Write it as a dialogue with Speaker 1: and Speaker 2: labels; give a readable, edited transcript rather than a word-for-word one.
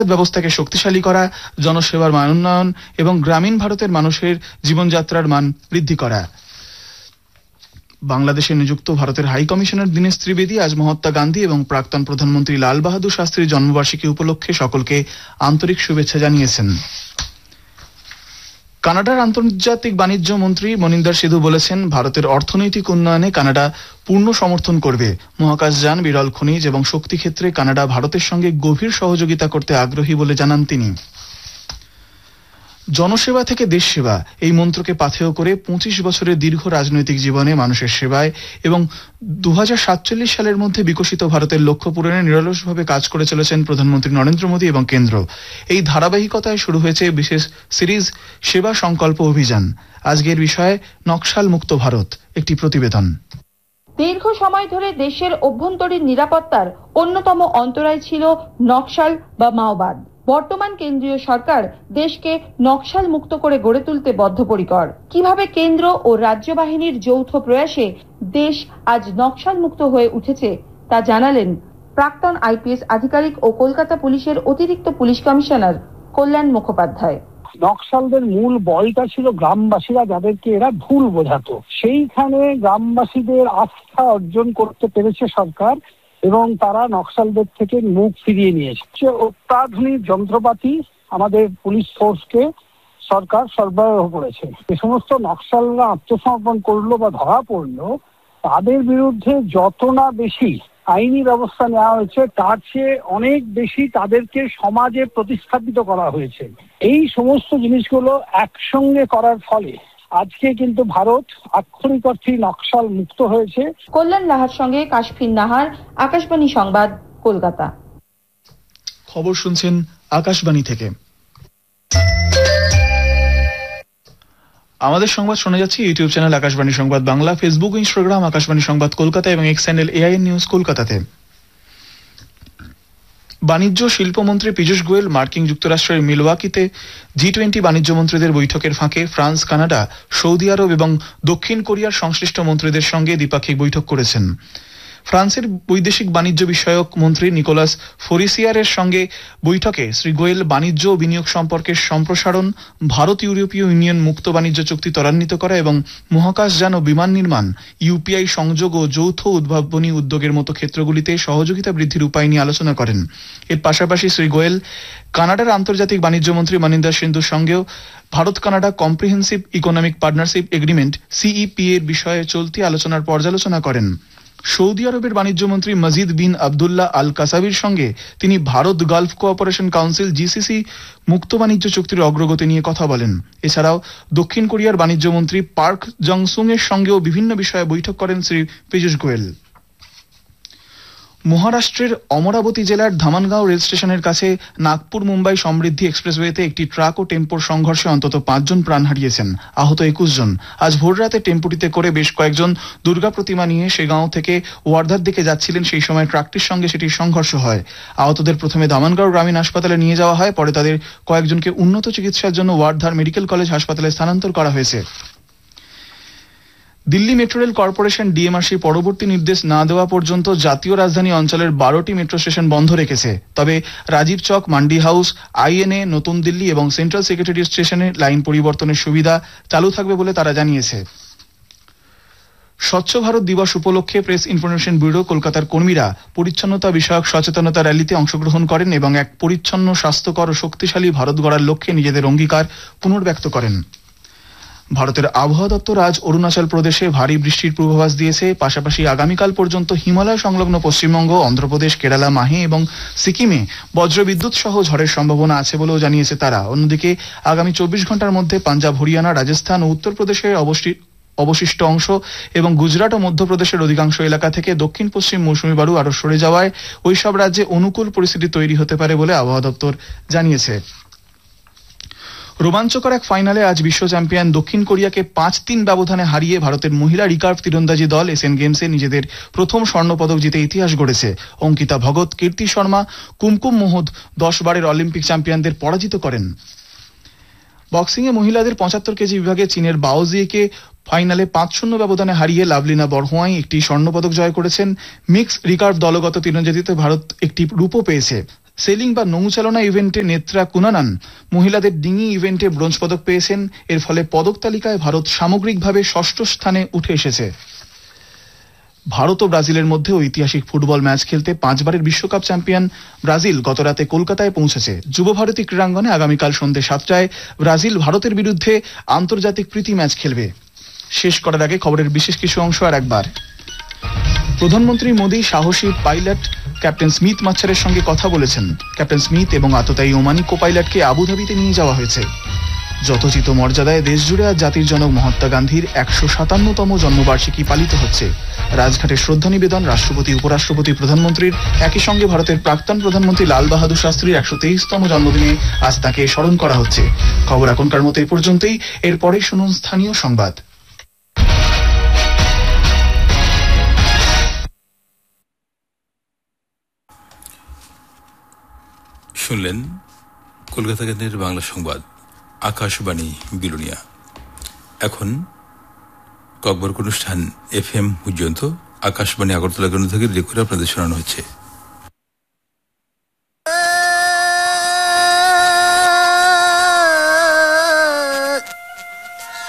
Speaker 1: ব্যবস্থাকে শক্তিশালী করা, জনসেবার মান উন্নয়ন এবং গ্রামীণ ভারতের মানুষের জীবনযাত্রার মান বৃদ্ধি করা। বাংলাদেশে নিযুক্ত ভারতের হাই কমিশনার দীনেশ ত্রিবেদী আজ মহাত্মা গান্ধী এবং প্রাক্তন প্রধানমন্ত্রী লাল বাহাদুর শাস্ত্রীর জন্মবার্ষিকী উপলক্ষে সকলকে আন্তরিক শুভেচ্ছা জানিয়েছেন। কানাডার আন্তর্জাতিক বাণিজ্য মন্ত্রী মনিন্দর সিধু বলেছেন, ভারতের অর্থনৈতিক উন্নয়নে কানাডা পূর্ণ সমর্থন করবে। মহাকাশযান, বিরল খনিজ এবং শক্তি ক্ষেত্রে কানাডা ভারতের সঙ্গে গভীর সহযোগিতা করতে আগ্রহী বলে জানান তিনি। জনসেবা থেকে দেশ সেবা এই মন্ত্রকে পাথেয় করে ২৫ বছরের দীর্ঘ রাজনৈতিক জীবনে মানুষের সেবায় এবং ২০৪৭ সালের মধ্যে বিকশিত ভারতের লক্ষ্য পূরণে নিরলসভাবে কাজ করে চলেছেন প্রধানমন্ত্রী নরেন্দ্র মোদী এবং কেন্দ্র। এই ধারাবাহিকতায় শুরু হয়েছে বিশেষ সিরিজ সেবা সংকল্প অভিযান। আজকের বিষয় নকশাল মুক্ত ভারত, একটি প্রতিবেদন।
Speaker 2: দীর্ঘ সময় ধরে দেশের অভ্যন্তরীণ নিরাপত্তার অন্যতম অন্তরায় ছিল নকশাল বা মাওবাদ। বর্তমান কেন্দ্রীয় সরকার দেশকে নকশাল মুক্ত করে গড়ে তুলতে বদ্ধপরিকর। কিভাবে কেন্দ্র ও রাজ্য বাহিনীর যৌথ প্রয়াসে দেশ আজ নকশাল মুক্ত হয়ে উঠেছে তা জানালেন প্রাক্তন আইপিএস আধিকারিক ও কলকাতা পুলিশের অতিরিক্ত পুলিশ কমিশনার কল্যাণ মুখোপাধ্যায়।
Speaker 3: নকশালদের মূল বলটা ছিল গ্রামবাসীরা, যাদেরকে এরা ভুল বোঝাতো। সেইখানে গ্রামবাসীদের আস্থা অর্জন করতে পেরেছে সরকার এবং তারা নকশালদের থেকে মুখ ফিরিয়ে নিয়েছে। অত্যাধুনিক যন্ত্রপাতি আমাদের পুলিশ ফোর্সকে সরকার সরবরাহ করেছে। যে সমস্ত নকশালরা আত্মসমর্পণ করলো বা ধরা পড়লো, তাদের বিরুদ্ধে যত না বেশি আইনি ব্যবস্থা নেওয়া হয়েছে, তার চেয়ে অনেক বেশি তাদেরকে সমাজে প্রতিস্থাপিত করা হয়েছে। এই সমস্ত জিনিসগুলো একসঙ্গে করার ফলে আজকে কিন্তু ভারত আক্ষরিক অর্থে নকশাল মুক্ত হয়েছে।
Speaker 2: কল্যাণ লাহার সঙ্গে কাশফিন নাহার, আকাশবাণী সংবাদ, কলকাতা।
Speaker 1: খবর শুনছেন আকাশবাণী থেকে। আমাদের সংবাদ শোনা যাচ্ছে ইউটিউব চ্যানেল আকাশবাণী সংবাদ বাংলা, ফেসবুক, ইনস্টাগ্রাম আকাশবাণী সংবাদ কলকাতা এবং এক্স চ্যানেল এআইএন নিউজ কলকাতাতে। বাণিজ্য শিল্পমন্ত্রী পীযূষ গোয়েল মার্কিন যুক্তরাষ্ট্রের মিলওয়াকিতে জি-20 বাণিজ্য মন্ত্রীদের বৈঠকের ফাঁকে ফ্রান্স, কানাডা, সৌদি আরব এবং দক্ষিণ কোরিয়ার সংশ্লিষ্ট মন্ত্রীদের সঙ্গে দ্বিপাক্ষিক বৈঠক করেছেন। ফ্রান্সের বৈদেশিক বাণিজ্য বিষয়ক মন্ত্রী নিকোলাস ফোরিসিয়ারের সঙ্গে বৈঠকে শ্রী গোয়েল বাণিজ্য ও বিনিয়োগ সম্পর্কের সম্প্রসারণ, ভারত ইউরোপীয় ইউনিয়ন মুক্ত বাণিজ্য চুক্তি ত্বরান্বিত করা এবং মহাকাশযান ও বিমান নির্মাণ, ইউপিআই সংযোগ ও যৌথ উদ্ভাবনী উদ্যোগের মতো ক্ষেত্রগুলিতে সহযোগিতা বৃদ্ধির উপায় নিয়ে আলোচনা করেন। এর পাশাপাশি শ্রী গোয়েল কানাডার আন্তর্জাতিক বাণিজ্য মন্ত্রী মনিন্দর সিধুর সঙ্গেও Bharat Canada comprehensive economic partnership agreement CEP এর বিষয়ে চলতি আলোচনার পর্যালোচনা করেন। সৌদি আরবের বাণিজ্য মন্ত্রী মজিদ বিন আবদুল্লাহ আল কাসাবির সঙ্গে তিনি Bharat Gulf cooperation council GCC মুক্ত বাণিজ্য চুক্তির অগ্রগতি নিয়ে কথা বলেন। এছাড়াও দক্ষিণ কোরিয়ার বাণিজ্য মন্ত্রী পার্ক জংসুং এর সঙ্গেও বিভিন্ন বিষয়ে বৈঠক করেন শ্রী পীযূষ গোয়েল। মহারাষ্ট্রের অমরাবতী জেলার ধামানগাঁও রেল স্টেশনের কাছে নাগপুর মুম্বাই সমৃদ্ধি এক্সপ্রেসওয়েতে একটি ট্রাক ও টেম্পোর সংঘর্ষে অন্তত 5 জন প্রাণ হারিয়েছেন, আহত 21 জন। আজ ভোররাতে টেম্পোটিতে করে বেশ কয়েকজন দুর্গা প্রতিমা নিয়ে সেগাঁও থেকে ওয়ার্ধার দিকে যাচ্ছিলেন, সেই সময় ট্রাকটির সঙ্গে সেটির সংঘর্ষ হয়। আহতদের প্রথমে দামানগাঁও গ্রামীণ হাসপাতালে নিয়ে যাওয়া হয়, পরে তাদের কয়েকজনকে উন্নত চিকিৎসার জন্য ওয়ার্ধার মেডিকেল কলেজ হাসপাতালে স্থানান্তর করা হয়েছে। Delhi metro rail corporation DMRC পরবর্তী নির্দেশ না দেওয়া পর্যন্ত জাতীয় রাজধানী অঞ্চলের 12টি মেট্রো স্টেশন বন্ধ রেখেছে। তবে রাজীব চক, মান্ডি হাউস, আইএনএ, নতুন দিল্লি এবং সেন্ট্রাল সেক্রেটারিয়েট স্টেশনে লাইন পরিবর্তনের সুবিধা চালু থাকবে বলে তারা জানিয়েছে। স্বচ্ছ ভারত দিবস উপলক্ষে প্রেস ইনফরমেশন ব্যুরো কলকাতার কর্মীরা পরিচ্ছন্নতা বিষয়ক সচেতনতা র্যালিতে অংশগ্রহণ করেন এবং এক পরিচ্ছন্ন, স্বাস্থ্যকর ও শক্তিশালী ভারত গড়ার লক্ষ্যে নিজেদের অঙ্গীকার পুনর্ব্যক্ত করেন। ভারতের আবহাওয়া দপ্তর আজ অরুণাচল প্রদেশে ভারী বৃষ্টির পূর্বাভাস দিয়েছে। পাশাপাশি আগামীকাল পর্যন্ত হিমালয় সংলগ্ন পশ্চিমবঙ্গ, অন্ধ্রপ্রদেশ, কেরালা, মাহে এবং সিকিমে বজ্রবিদ্যুৎ সহ ঝড়ের সম্ভাবনা আছে বলেও জানিয়েছে তারা। অন্যদিকে আগামী 24 ঘন্টার মধ্যে পাঞ্জাব, হরিয়ানা, রাজস্থান ও উত্তরপ্রদেশের অবশিষ্ট অংশ এবং গুজরাট ও মধ্যপ্রদেশের অধিকাংশ এলাকা থেকে দক্ষিণ পশ্চিম মৌসুমী বায়ু আরো সরে যাওয়ায় ওইসব রাজ্যে অনুকূল পরিস্থিতি তৈরি হতে পারে বলে আবহাওয়া দপ্তর জানিয়েছে। রোমাঞ্চকর এক ফাইনালে আজ বিশ্ব চ্যাম্পিয়ন দক্ষিণ কোরিয়াকে 5-3 ব্যবধানে হারিয়ে ভারতের মহিলা রিকার্ভ তীরন্দাজি দল এশিয়ান গেমসে নিজেদের প্রথম স্বর্ণপদক জিতে ইতিহাস গড়েছে। অঙ্কিতা ভগত, কীর্তি শর্মা, কুমকুম মোহদ 10 বারের অলিম্পিক চ্যাম্পিয়নদের পরাজিত করেন। বক্সিংয়ে মহিলাদের 75 কেজি বিভাগে চীনের বাওজিকে ফাইনালে 5-0 ব্যবধানে হারিয়ে লাভলিনা বরহোয়াই একটি স্বর্ণপদক জয় করেছেন। মিক্স রিকার্ভ দলগত তীরন্দাজিতে ভারত একটি রূপও পেয়েছে। সেলিং বা নৌচালনা ইভেন্টে নেত্রা কুনানান মহিলাদের ডিঙি ইভেন্টে ব্রোঞ্জ পদক পেয়েছেন। এর ফলে পদক তালিকায় ভারত সামগ্রিকভাবে ষষ্ঠ স্থানে উঠে এসেছে। ভারত ও ব্রাজিলের মধ্যে ঐতিহাসিক ফুটবল ম্যাচ খেলতে 5 বারের বিশ্বকাপ চ্যাম্পিয়ন ব্রাজিল গতরাতে কলকাতায় পৌঁছেছে। যুব ভারতী ক্রীড়াঙ্গনে আগামীকাল সন্ধ্যে 7টায় ব্রাজিল ভারতের বিরুদ্ধে আন্তর্জাতিক প্রীতি ম্যাচ খেলবে। শেষ করার আগে খবরের বিশেষ কিছু অংশ আর একবার। প্রধানমন্ত্রী মোদী সাহসী পাইলট ক্যাপ্টেন স্মিথ মাচ্ছারের সঙ্গে কথা বলেছেন। ক্যাপ্টেন স্মিথ এবং আততায়ী ওমানি কো পাইলটকে আবুধাবিতে নিয়ে যাওয়া হয়েছে। যথোচিত মর্যাদায় দেশজুড়ে আজ জাতির জনক মহাত্মা গান্ধীর 157তম জন্মবার্ষিকী পালিত হচ্ছে। রাজঘাটে শ্রদ্ধা নিবেদন রাষ্ট্রপতি, উপরাষ্ট্রপতি, প্রধানমন্ত্রীর। একই সঙ্গে ভারতের প্রাক্তন প্রধানমন্ত্রী লাল বাহাদুর শাস্ত্রীর 123তম জন্মদিনে আজ তাকে স্মরণ করা হচ্ছে। খবর এখনকার মতো এ পর্যন্তই। এরপরে শুনুন স্থানীয় সংবাদ।
Speaker 4: শুনলেন কলকাতা কেন্দ্রের বাংলা সংবাদ, আকাশবাণী বিলোনিয়া। এখন ককবরক অনুষ্ঠান FM পর্যন্ত আকাশবাণী আগরতলা কেন্দ্র থেকে রেকর্ড আপনাদের শোনানো হচ্ছে।